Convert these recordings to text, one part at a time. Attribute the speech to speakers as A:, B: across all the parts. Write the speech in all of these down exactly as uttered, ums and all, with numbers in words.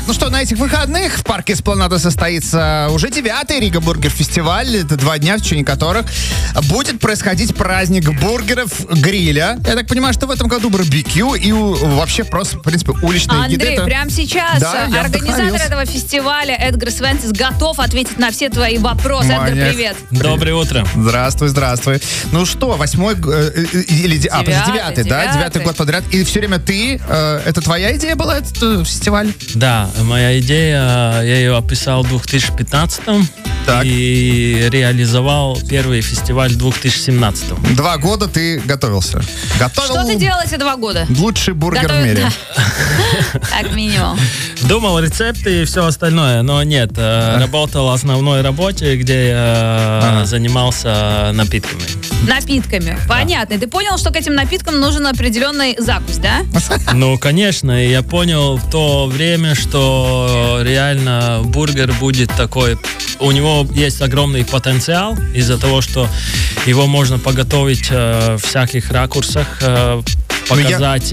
A: ну что, на этих выходных в парке Эспланада состоится уже девятый Рига Бургер фестиваль. Это два дня, в течение которых будет происходить праздник бургеров, гриля. Я так понимаю, что в этом году барбекю и вообще просто, в принципе, уличная еда.
B: Андрей,
A: это...
B: прямо сейчас
A: да,
B: организатор этого фестиваля Эдгар Свенцис готов ответить на все твои вопросы.
A: Маньяк.
B: Эдгар, привет.
C: Доброе утро.
A: Здравствуй, здравствуй. Ну что, восьмой э, или девятый, а,
B: Девятый,
A: девятый, да,
B: девятый.
A: девятый год подряд. И все время ты, э, это твоя идея была, этот э, фестиваль?
C: Да, моя идея, я ее описал в две тысячи пятнадцатом
A: Так.
C: и реализовал первый фестиваль в две тысячи семнадцатом.
A: Два года ты готовился. Готовил
B: Что ты делал эти два года?
A: лучший бургер
B: Готовил-
A: в мире.
B: Да. Как минимум.
C: Думал рецепты и все остальное, но нет. э, Работал в основной работе, где я
A: Ага.
C: занимался напитками.
B: Напитками. Понятно. И ты понял, что к этим напиткам нужен определенный закус, да?
C: Ну, конечно, и я понял в то время, что реально бургер будет такой, у него есть огромный потенциал из-за того, что его можно поготовить э, в всяких ракурсах, э,
A: Ну, я-
C: показать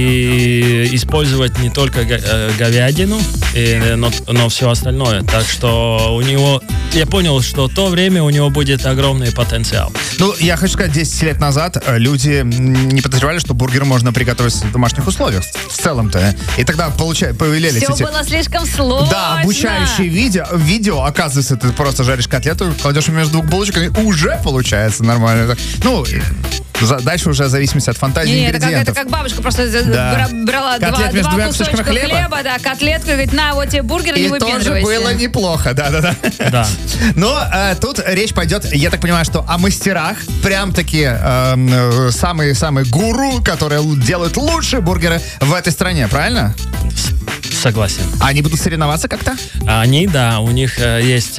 C: и использовать не только го- э, говядину, и, но, но все остальное. Так что у него, я понял, что в то время у него будет огромный потенциал.
A: Ну, я хочу сказать, десять лет назад э, люди м, не подозревали, что бургер можно приготовить в домашних условиях. В целом-то. И тогда получа- появлялись
B: Все
A: эти...
B: было слишком сложно.
A: Да, обучающие видео, видео, оказывается, ты просто жаришь котлету, кладешь ее между двух булочек, и уже получается нормально. Ну, и за- дальше уже в зависимости от фантазии
B: Не, это как, это
A: ингредиентов.
B: как бабушка просто за-
A: Да.
B: бра- брала
A: Котлет
B: два,
A: между
B: два
A: двумя
B: кусочка
A: кусочками
B: хлеба,
A: хлеба,
B: да, котлетку, и говорит, на, вот тебе бургер, не
A: И тоже
B: выпендривайся.
A: было неплохо, да-да-да.
C: Да.
A: Но э, тут речь пойдет, я так понимаю, что о мастерах, прям-таки эм, э, самые-самые гуру, которые л- делают лучшие бургеры в этой стране, правильно?
C: Согласен.
A: Они будут соревноваться как-то?
C: Они, да, у них э, есть